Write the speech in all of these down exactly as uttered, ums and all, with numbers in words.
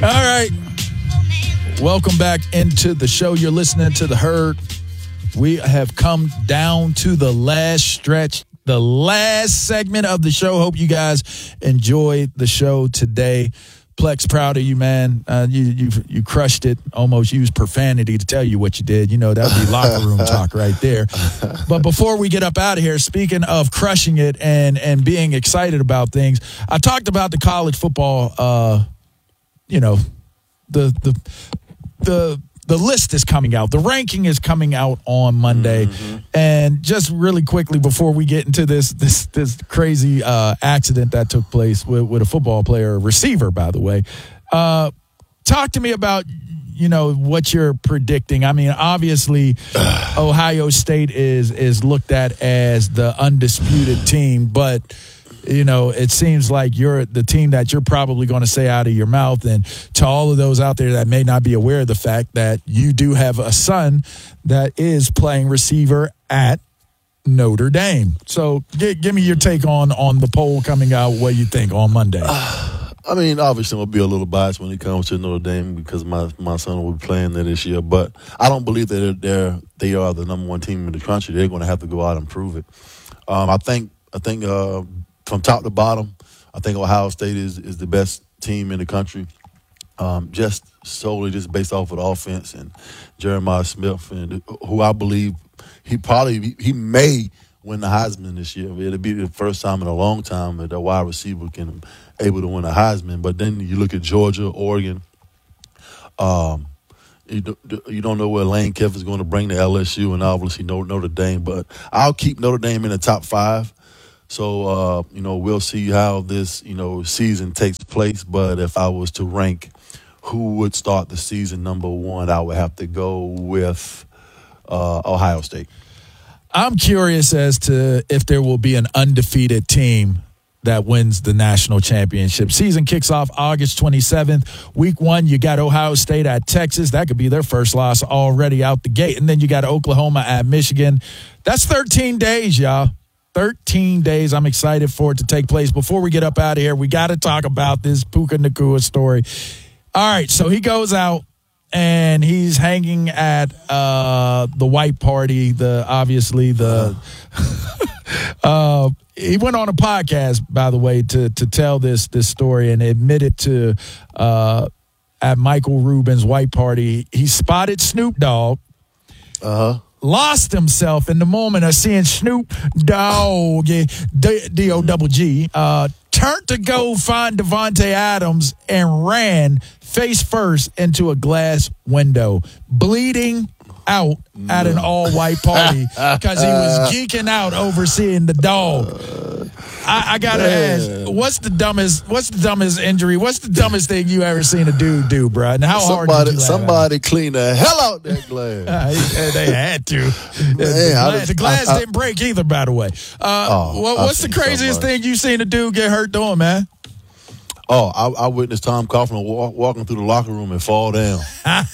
All right. Welcome back into the show. You're listening to The Herd. We have come down to the last stretch, the last segment of the show. Hope you guys enjoyed the show today. Plex, proud of you, man. Uh, you you you crushed it. Almost used profanity to tell you what you did. You know, that would be locker room talk right there. But before we get up out of here, speaking of crushing it and, and being excited about things, I talked about the college football, uh, you know, the the the the list is coming out. The ranking is coming out on Monday. Mm-hmm. And just really quickly before we get into this this this crazy uh, accident that took place with, with a football player, a receiver, by the way, uh, talk to me about, you know, what you're predicting. I mean, obviously, Ohio State is is looked at as the undisputed team, but you know, it seems like you're the team that you're probably going to say out of your mouth. And to all of those out there that may not be aware of the fact that you do have a son that is playing receiver at Notre Dame. So give, give me your take on, on the poll coming out, what you think on Monday. Uh, I mean, obviously, I'm going to be a little biased when it comes to Notre Dame because my, my son will be playing there this year. But I don't believe that they're, they're, they are the number one team in the country. They're going to have to go out and prove it. Um, I think, I think, uh, from top to bottom, I think Ohio State is, is the best team in the country, um, just solely just based off of the offense and Jeremiah Smith, and who I believe he probably he may win the Heisman this year. It'll be the first time in a long time that a wide receiver can able to win a Heisman. But then you look at Georgia, Oregon. Um, you, do, you don't know where Lane Kiffin is going to bring to L S U, and obviously Notre Dame. But I'll keep Notre Dame in the top five. So, uh, you know, we'll see how this, you know, season takes place. But if I was to rank who would start the season number one, I would have to go with uh, Ohio State. I'm curious as to if there will be an undefeated team that wins the national championship. Season kicks off August twenty-seventh. Week one, you got Ohio State at Texas. That could be their first loss already out the gate. And then you got Oklahoma at Michigan. That's thirteen days, y'all. thirteen days. I'm excited for it to take place. Before we get up out of here, we got to talk about this Puka Nacua story. All right, so he goes out and he's hanging at uh, the white party, the obviously the uh, he went on a podcast, by the way, to to tell this this story and admitted to uh, at Michael Rubin's white party, he spotted Snoop Dogg. Uh-huh. Lost himself in the moment of seeing Snoop Dogg, D O double G, uh, turned to go find Devontae Adams and ran face first into a glass window, bleeding out at an all-white party because he was geeking out over seeing the dog. I, I gotta ask, what's the dumbest? What's the dumbest injury? What's the dumbest thing you ever seen a dude do, bro? And how somebody, hard did you somebody clean the hell out that glass? uh, they had to. Man, the glass, the glass I, I, didn't break either, by the way. Uh, oh, what, what's the craziest thing you seen a dude get hurt doing, man? Oh, I, I witnessed Tom Coughlin walk, walking through the locker room and fall down.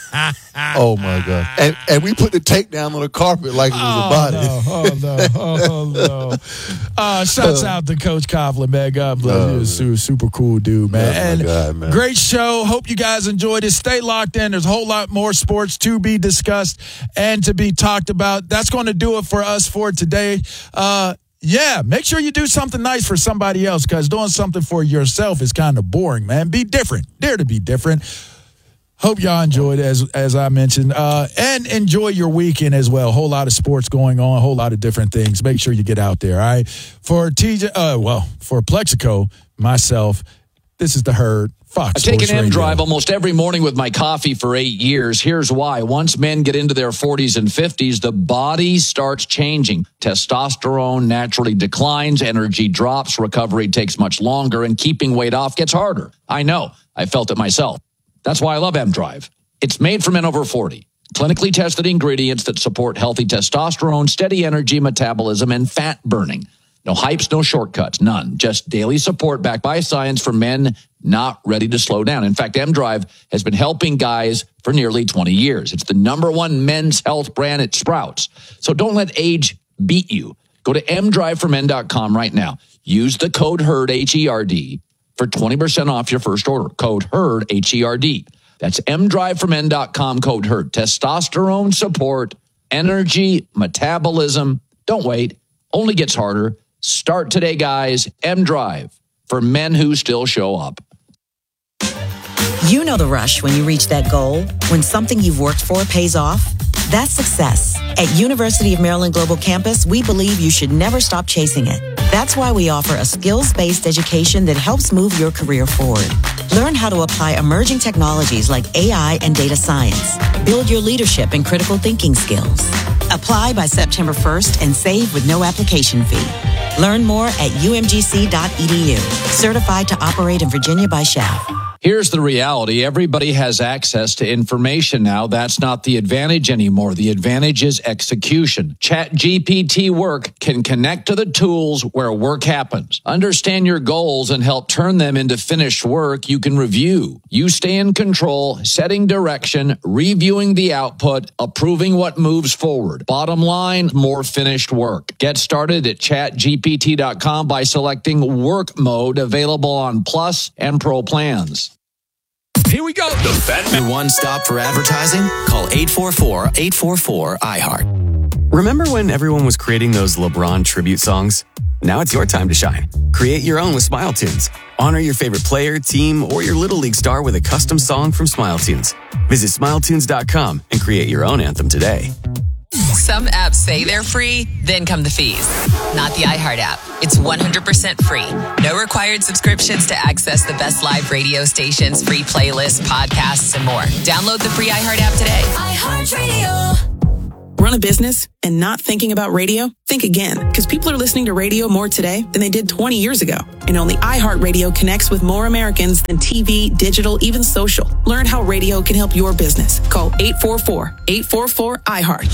Oh, my God. And and we put the tape down on the carpet like it was oh, a body. No, oh, no. Oh, no. Uh, shouts out to Coach Coughlin, man. God bless oh, you. Super, super cool dude, man. Oh, and God, man. Great show. Hope you guys enjoyed it. Stay locked in. There's a whole lot more sports to be discussed and to be talked about. That's going to do it for us for today. Uh, Yeah, make sure you do something nice for somebody else because doing something for yourself is kind of boring, man. Be different. Dare to be different. Hope y'all enjoyed, as as I mentioned. Uh, and enjoy your weekend as well. A whole lot of sports going on, a whole lot of different things. Make sure you get out there, all right? For T J, uh, well, for Plexico, myself, this is The Herd. Fox I take an M Drive almost every morning with my coffee for eight years. Here's why. Once men get into their forties and fifties, the body starts changing. Testosterone naturally declines, energy drops, recovery takes much longer, and keeping weight off gets harder. I know. I felt it myself. That's why I love M Drive. It's made for men over forty. Clinically tested ingredients that support healthy testosterone, steady energy metabolism, and fat burning. No hypes, no shortcuts, none. Just daily support backed by science for men not ready to slow down. In fact, M Drive has been helping guys for nearly twenty years. It's the number one men's health brand at Sprouts. So don't let age beat you. Go to m drive for men dot com right now. Use the code HERD, H E R D, for twenty percent off your first order. Code HERD, H E R D. That's m drive for men dot com, code HERD. Testosterone support, energy, metabolism. Don't wait. Only gets harder. Start today, guys. M-Drive for men who still show up. You know the rush when you reach that goal, when something you've worked for pays off. That's success. At University of Maryland Global Campus, we believe you should never stop chasing it. That's why we offer a skills-based education that helps move your career forward. Learn how to apply emerging technologies like A I and data science. Build your leadership and critical thinking skills. Apply by September first and save with no application fee. Learn more at u m g c dot e d u. Certified to operate in Virginia by S H A F. Here's the reality. Everybody has access to information now. That's not the advantage anymore. The advantage is execution. ChatGPT Work can connect to the tools where work happens. Understand your goals and help turn them into finished work you can review. You stay in control, setting direction, reviewing the output, approving what moves forward. Bottom line, more finished work. Get started at chat g p t dot com by selecting Work Mode, available on Plus and Pro plans. Here we go. The Fat Man. One stop for advertising? Call eight four four, eight four four, I heart. Remember when everyone was creating those LeBron tribute songs? Now it's your time to shine. Create your own with Smile Tunes. Honor your favorite player, team, or your Little League star with a custom song from Smile Tunes. Visit smile tunes dot com and create your own anthem today. Some apps say they're free, then come the fees. Not the iHeart app. It's one hundred percent free. No required subscriptions to access the best live radio stations, free playlists, podcasts, and more. Download the free iHeart app today. iHeartRadio. Run a business and not thinking about radio? Think again, because people are listening to radio more today than they did twenty years ago. And only iHeartRadio connects with more Americans than T V, digital, even social. Learn how radio can help your business. Call eight four four, eight four four, I heart.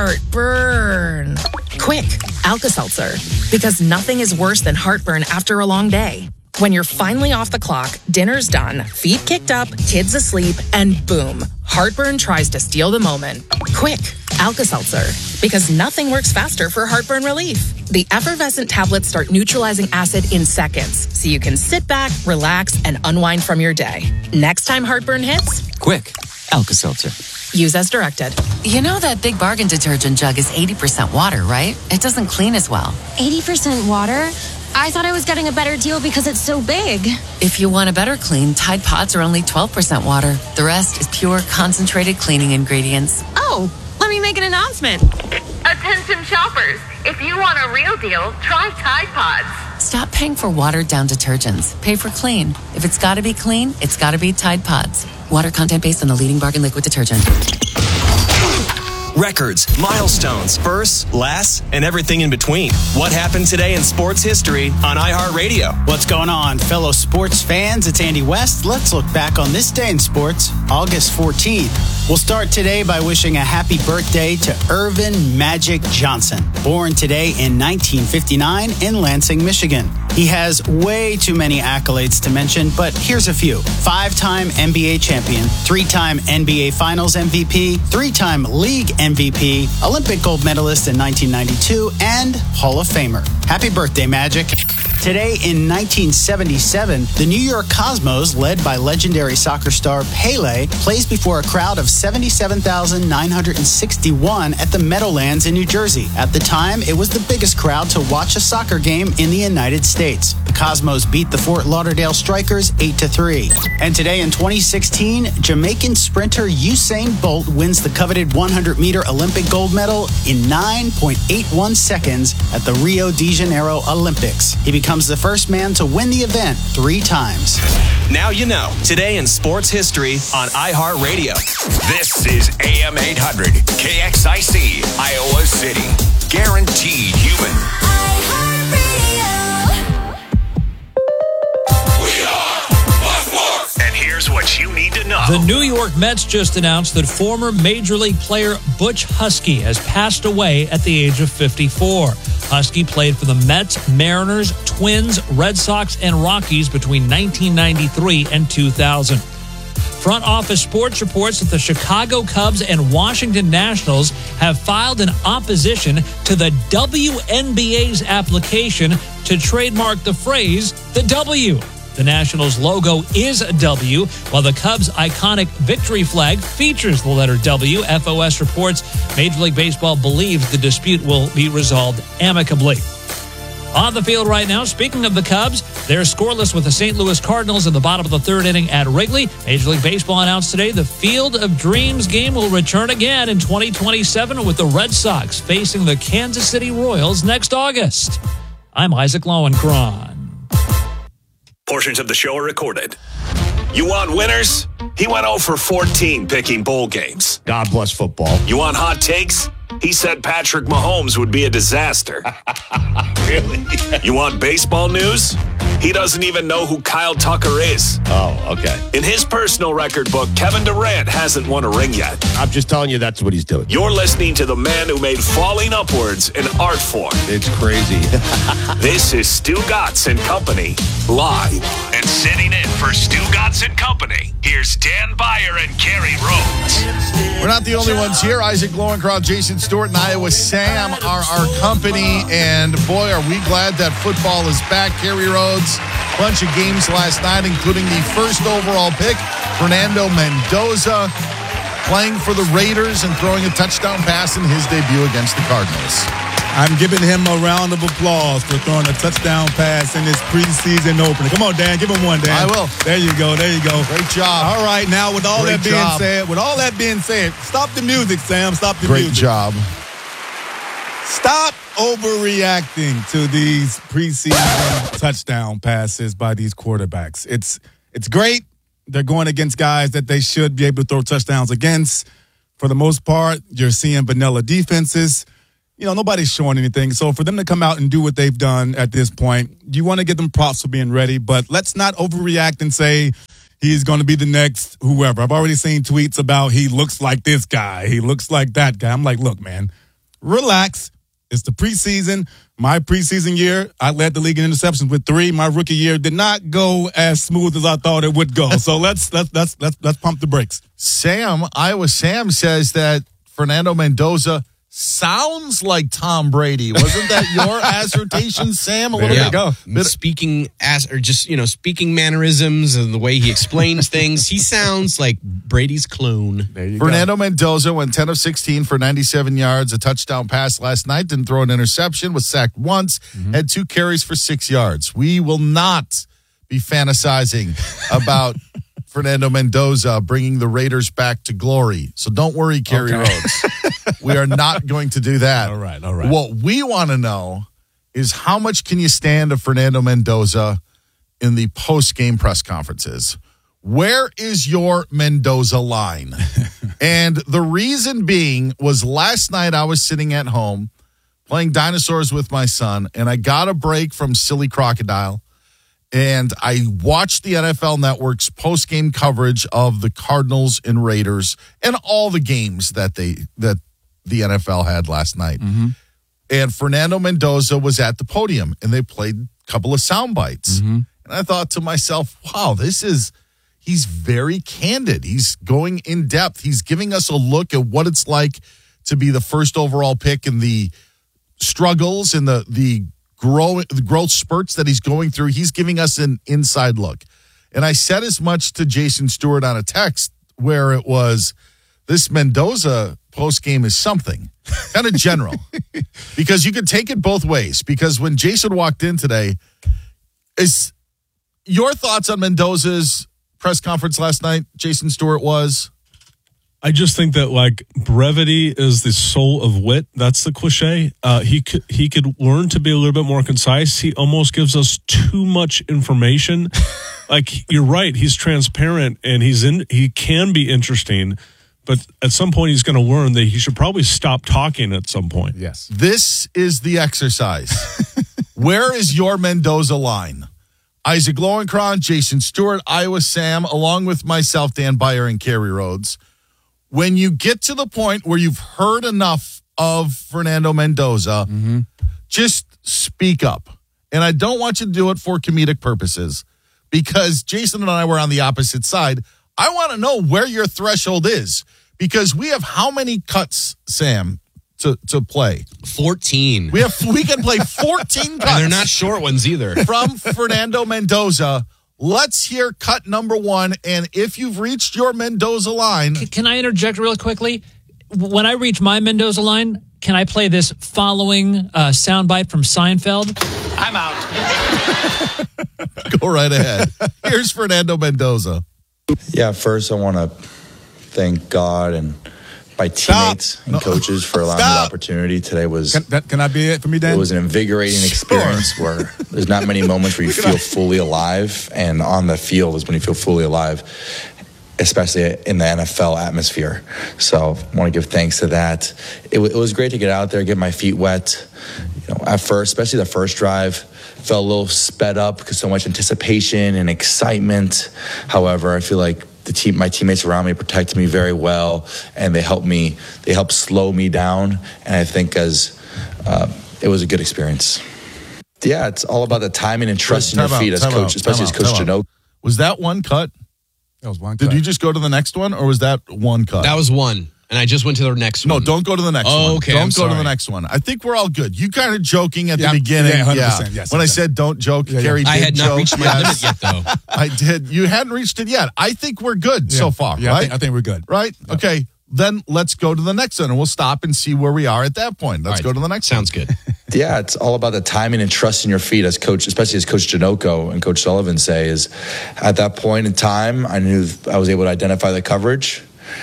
Heartburn. Quick, Alka-Seltzer. Because nothing is worse than heartburn after a long day. When you're finally off the clock, dinner's done, feet kicked up, kids asleep, and boom, heartburn tries to steal the moment. Quick, Alka-Seltzer. Because nothing works faster for heartburn relief. The effervescent tablets start neutralizing acid in seconds, so you can sit back, relax, and unwind from your day. Next time heartburn hits, Quick, Alka-Seltzer. use as directed. You know that Big Bargain detergent jug is eighty percent water, right? It doesn't clean as well. eighty percent water? I thought I was getting a better deal because it's so big. If you want a better clean, Tide Pods are only twelve percent water. The rest is pure, concentrated cleaning ingredients. Oh, let me make an announcement. Attention shoppers, if you want a real deal, try Tide Pods. Stop paying for watered-down detergents. Pay for clean. If it's got to be clean, it's got to be Tide Pods. Water content based on the leading bargain liquid detergent. Records, milestones, firsts, lasts, and everything in between. What happened today in sports history on iHeartRadio? What's going on, fellow sports fans? It's Andy West. Let's look back on this day in sports, August fourteenth. We'll start today by wishing a happy birthday to Irvin Magic Johnson, born today in nineteen fifty-nine in Lansing, Michigan. He has way too many accolades to mention, but here's a few. Five-time N B A champion, three-time N B A Finals M V P, three-time league M V P, Olympic gold medalist in nineteen ninety-two, and Hall of Famer. Happy birthday, Magic. Today in nineteen seventy-seven, the New York Cosmos, led by legendary soccer star Pele, plays before a crowd of seventy-seven thousand nine hundred sixty-one at the Meadowlands in New Jersey. At the time, it was the biggest crowd to watch a soccer game in the United States. The Cosmos beat the Fort Lauderdale Strikers eight to three. And today in twenty sixteen, Jamaican sprinter Usain Bolt wins the coveted one hundred meter Olympic gold medal in nine point eight one seconds at the Rio de Janeiro Olympics. He becomes the first man to win the event three times. Now you know. Today in sports history on iHeartRadio. This is A M eight hundred, K X I C, Iowa City. Guaranteed human. We are much more. And here's what you need to know. The New York Mets just announced that former Major League player Butch Husky has passed away at the age of fifty-four. Husky played for the Mets, Mariners, Twins, Red Sox, and Rockies between nineteen ninety-three and two thousand. Front Office Sports reports that the Chicago Cubs and Washington Nationals have filed an opposition to the W N B A's application to trademark the phrase, the W. The Nationals' logo is a W, while the Cubs' iconic victory flag features the letter W. F O S reports Major League Baseball believes the dispute will be resolved amicably. On the field right now, speaking of the Cubs, they're scoreless with the Saint Louis Cardinals in the bottom of the third inning at Wrigley. Major League Baseball announced today the Field of Dreams game will return again in twenty twenty-seven with the Red Sox facing the Kansas City Royals next August. I'm Isaac Lowenkron. Portions of the show are recorded. You want winners? He went oh for fourteen picking bowl games. God bless football. You want hot takes? He said Patrick Mahomes would be a disaster. Really? You want baseball news? He doesn't even know who Kyle Tucker is. Oh, okay. In his personal record book, Kevin Durant hasn't won a ring yet. I'm just telling you that's what he's doing. You're listening to the man who made falling upwards an art form. It's crazy. This is Stu Gatz and Company, live. And sitting in for Stu Gatz and Company, here's Dan Beyer and Kerry Rhodes. We're not the only ones here. Isaac Lowenkron, Jason Stewart, and Iowa Sam are our company. And boy, are we glad that football is back. Kerry Rhodes, bunch of games last night, including the first overall pick, Fernando Mendoza, playing for the Raiders and throwing a touchdown pass in his debut against the Cardinals. I'm giving him a round of applause for throwing a touchdown pass in his preseason opener. Come on, Dan. Give him one, Dan. I will. There you go. There you go. Great job. All right. Now, with all Great that being job. said, with all that being said, stop the music, Sam. Stop the Great music. job. Stop overreacting to these preseason touchdown passes by these quarterbacks. It's it's great. They're going against guys that they should be able to throw touchdowns against. For the most part, you're seeing vanilla defenses. You know, nobody's showing anything. So for them to come out and do what they've done at this point, you want to give them props for being ready. But let's not overreact and say he's going to be the next whoever. I've already seen tweets about he looks like this guy. He looks like that guy. I'm like, look, man, relax. It's the preseason. My preseason year, I led the league in interceptions with three. My rookie year did not go as smooth as I thought it would go. So let's let's let's let's let's pump the brakes. Sam, Iowa Sam says that Fernando Mendoza sounds like Tom Brady. Wasn't that your assertion, Sam? A little there bit you go. Bit- speaking as or just you know speaking mannerisms and the way he explains things, he sounds like Brady's clone. There you Fernando go. Mendoza went ten of sixteen for ninety-seven yards, a touchdown pass last night, didn't throw an interception, was sacked once, mm-hmm. had two carries for six yards. We will not be fantasizing about Fernando Mendoza bringing the Raiders back to glory. So don't worry, Kerry Okay. Rhodes. We are not going to do that. All right, all right. What we want to know is how much can you stand of Fernando Mendoza in the post-game press conferences? Where is your Mendoza line? And the reason being was last night I was sitting at home playing dinosaurs with my son, and I got a break from Silly Crocodile, and I watched the N F L Network's post-game coverage of the Cardinals and Raiders and all the games that they that the N F L had last night. Mm-hmm. And Fernando Mendoza was at the podium, and they played a couple of sound bites. Mm-hmm. And I thought to myself, wow, this is, he's very candid. He's going in depth. He's giving us a look at what it's like to be the first overall pick and the struggles and the the grow, the growth spurts that he's going through. He's giving us an inside look. And I said as much to Jason Stewart on a text where it was, this Mendoza post-game is something, kind of general. Because you could take it both ways. Because when Jason walked in today, is your thoughts on Mendoza's press conference last night, Jason Stewart, was? I just think that like brevity is the soul of wit. That's the cliche. Uh, he could he could learn to be a little bit more concise. He almost gives us too much information. Like you're right, he's transparent and he's in. He can be interesting, but at some point he's going to learn that he should probably stop talking. At some point, yes. This is the exercise. Where is your Mendoza line? Isaac Lowenkron, Jason Stewart, Iowa Sam, along with myself, Dan Beyer, and Kerry Rhodes. When you get to the point where you've heard enough of Fernando Mendoza, mm-hmm. just speak up. And I don't want you to do it for comedic purposes because Jason and I were on the opposite side. I want to know where your threshold is because we have how many cuts, Sam, to, to play? fourteen. We have we can play fourteen cuts. And they're not short ones either. From Fernando Mendoza. let's hear cut number one. And if you've reached your Mendoza line. Can I interject real quickly? When I reach my Mendoza line, can I play this following uh, soundbite from Seinfeld? I'm out. Go right ahead. Here's Fernando Mendoza. Yeah, first I want to thank God and my teammates Stop. and No. coaches for allowing Stop. me the opportunity. Today was Can, that, can I be it for me, Dan? it was an invigorating experience where there's not many moments where you feel fully alive, and on the field is when you feel fully alive, especially in the N F L atmosphere. So I want to give thanks to that. It, w- it was great to get out there, get my feet wet. You know, at first, especially the first drive, felt a little sped up because so much anticipation and excitement. However, I feel like the team, my teammates around me protected me very well, and they helped me. They helped slow me down, and I think as uh, it was a good experience. Yeah, it's all about the timing and trust in your Time feet out, as time coach, out, especially as time Coach out, time out. Janot. Was that one cut? That was one Did cut. you just go to the next one, or was that one cut? That was one. And I just went to the next No, one. don't go to the next Oh, one. okay, Don't I'm go to the sorry. next one. I think we're all good. You kind of joking at Yeah, the beginning. yeah, one hundred percent, yes, when I yes. said don't joke, Yeah, yeah. Carrie did I had not joke. reached my Yes. limit yet, though. I did. You hadn't reached it yet. I think we're good Yeah. so far, Yeah, I right? think, I think we're good. right? Okay. Then let's go to the next one, and we'll stop and see where we are at that point. Let's All right. go to the next Sounds good. Yeah, it's all about the timing and trust in your feet as coach, especially as Coach Janoko and Coach Sullivan say, is at that point in time, I knew I was able to identify the coverage,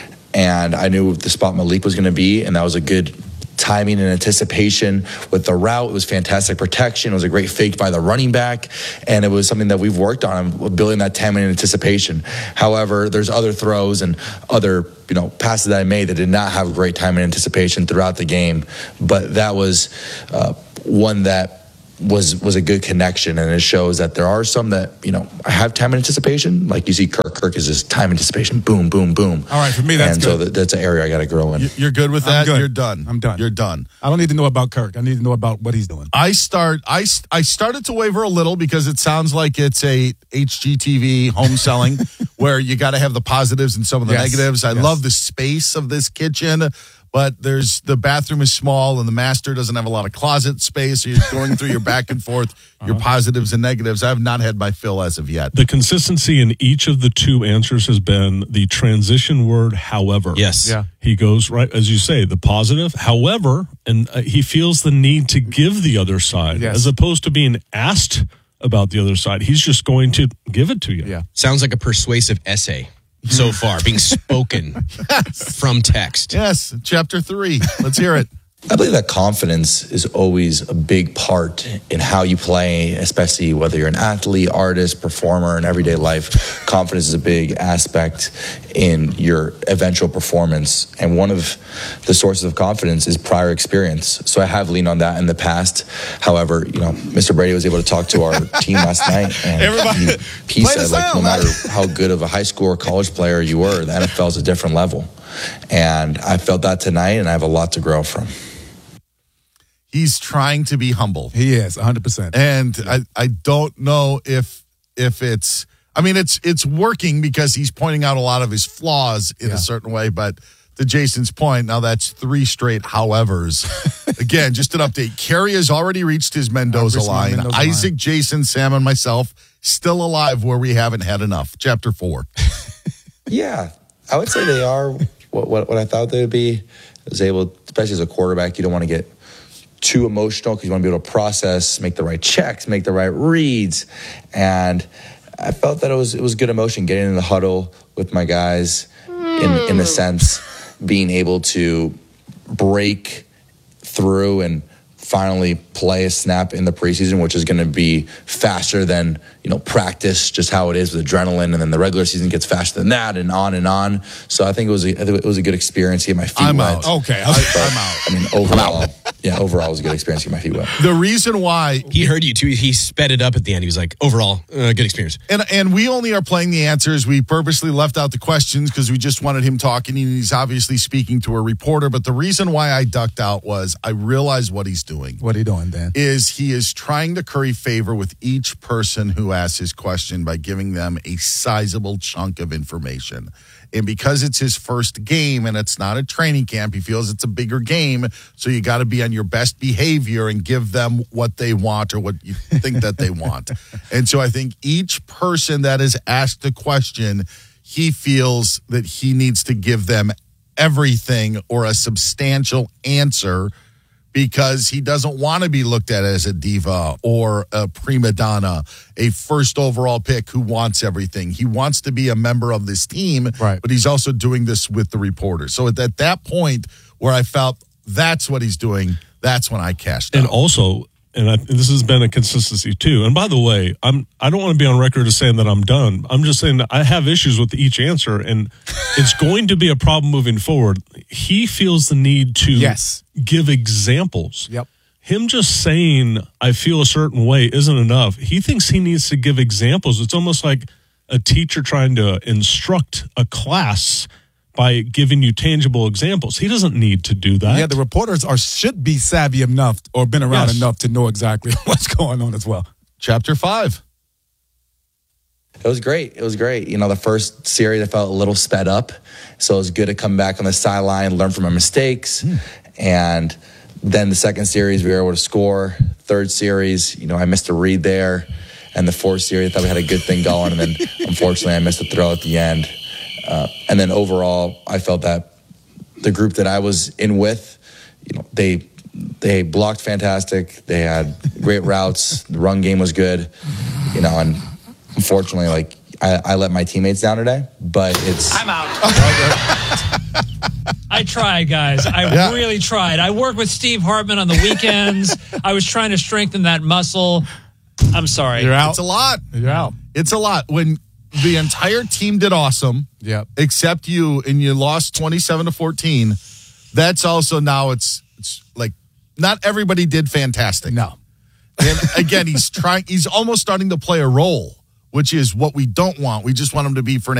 and I knew the spot Malik was going to be, and that was a good timing and anticipation with the route. It was fantastic protection. It was a great fake by the running back, and it was something that we've worked on, building that timing and anticipation. However, there's other throws and other, you know, passes that I made that did not have great time and anticipation throughout the game, but that was uh, one that was was a good connection, and it shows that there are some that, you know, I have time and anticipation. Like you see Kirk. Kirk is just time anticipation, boom, boom, boom. All right, for me, that's and good. so that, that's an area I got to grow in. You- You're good with I'm that? good. You're done. I'm done. You're done. I don't need to know about Kirk. I need to know about what he's doing. I start. I st- I started to waver a little because it sounds like it's a H G T V home selling where you got to have the positives and some of the Yes, negatives. I yes. love the space of this kitchen, but there's the bathroom is small and the master doesn't have a lot of closet space. So you're going through your back and forth, your positives and negatives. I have not had my fill as of yet. The consistency in each of the two answers has been the transition word, however. Yes. Yeah. He goes, right, as you say, the positive, however, and uh, he feels the need to give the other side Yes. as opposed to being asked about the other side. He's just going to give it to you. Yeah. Sounds like a persuasive essay so far, being spoken from text. Yes, chapter three. Let's hear it. I believe that confidence is always a big part in how you play, especially whether you're an athlete, artist, performer, in everyday life. Confidence is a big aspect in your eventual performance. And one of the sources of confidence is prior experience. So I have leaned on that in the past. However, you know, Mister Brady was able to talk to our team last night, and Everybody, he, he play the said, like, no sound, matter man. how good of a high school or college player you were, the N F L is a different level. And I felt that tonight, and I have a lot to grow from. He's trying to be humble. He is one hundred percent. And I, I don't know if if it's I mean it's it's working because he's pointing out a lot of his flaws in Yeah. a certain way, but to Jason's point, now that's three straight howevers. Again, just an update. Kerry has already reached his Mendoza reached my line. Mendoza Isaac, line. Jason, Sam, and myself still alive where we haven't had enough. Chapter four. Yeah, I would say they are what, what, what I thought they would be. I was able, especially as a quarterback, you don't want to get too emotional because you want to be able to process, make the right checks, make the right reads. And I felt that it was it was good emotion getting in the huddle with my guys in, in a sense, being able to break through and finally play a snap in the preseason, which is going to be faster than, you know, practice, just how it is with adrenaline, and then the regular season gets faster than that, and on and on. So I think it was a, I think it was a good experience to get my feet I'm wet. out. Okay, I, I'm out. I mean, overall, yeah, overall it was a good experience to get my feet wet. The reason why He heard you too. He sped it up at the end. He was like, overall, uh, good experience. And and we only are playing the answers. We purposely left out the questions because we just wanted him talking. And he's obviously speaking to a reporter. But the reason why I ducked out was I realized what he's doing. What are you doing, Dan? Is he is trying to curry favor with each person who asks his question by giving them a sizable chunk of information. And because it's his first game and it's not a training camp, he feels it's a bigger game. So you got to be on your best behavior and give them what they want or what you think that they want. And so I think each person that is asked a question, he feels that he needs to give them everything or a substantial answer because he doesn't want to be looked at as a diva or a prima donna, a first overall pick who wants everything. He wants to be a member of this team, right. but he's also doing this with the reporters. So at that, that point where I felt that's what he's doing, that's when I cashed out. And also, and, I, and this has been a consistency too. And by the way, I'm I don't want to be on record as saying that I'm done. I'm just saying that I have issues with each answer, and it's going to be a problem moving forward. He feels the need to yes. give examples. Yep. Him just saying I feel a certain way isn't enough. He thinks he needs to give examples. It's almost like a teacher trying to instruct a class by giving you tangible examples. He doesn't need to do that. Yeah, the reporters are should be savvy enough or been around Yes. enough to know exactly what's going on as well. Chapter five. It was great. It was great. You know, the first series I felt a little sped up, so it was good to come back on the sideline, learn from my mistakes, Mm. and then the second series we were able to score. Third series, you know, I missed a read there, and the fourth series I thought we had a good thing going, and then unfortunately I missed a throw at the end. Uh, and then overall, I felt that the group that I was in with, you know, they they blocked fantastic. They had great routes. The run game was good, you know, and unfortunately, like I, I let my teammates down today. But it's I'm out. I tried, guys. I Yeah. really tried. I work with Steve Hartman on the weekends. I was trying to strengthen that muscle. I'm sorry. You're out. It's a lot. You're out. It's a lot. When the entire team did awesome, Yep. except you, and you lost twenty-seven to fourteen, that's also now it's it's like not everybody did fantastic. No. And again, he's trying, he's almost starting to play a role, which is what we don't want. We just want him to be for an